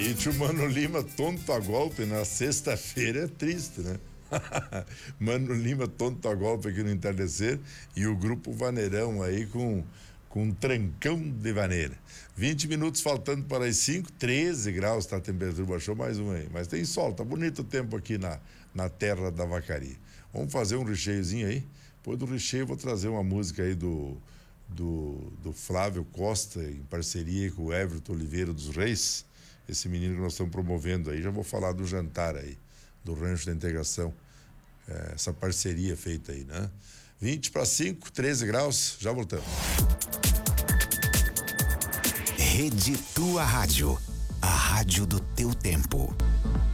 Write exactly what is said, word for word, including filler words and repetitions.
Aí tinha o Mano Lima tonto a golpe na sexta-feira, é triste, né? Mano Lima tonto a golpe aqui no entardecer e o grupo Vaneirão aí com, com um trancão de vaneira. vinte minutos faltando para as cinco, treze graus, tá? A temperatura baixou mais um aí, mas tem sol, tá bonito o tempo aqui na, na terra da vacaria. Vamos fazer um recheiozinho aí? Depois do recheio eu vou trazer uma música aí do, do, do Flávio Costa, em parceria com o Everton Oliveira dos Reis, esse menino que nós estamos promovendo aí. Já vou falar do jantar aí, do Rancho da Integração, é, essa parceria feita aí, né? vinte para cinco, treze graus, já voltamos. Rede Tua Rádio, a rádio do teu tempo.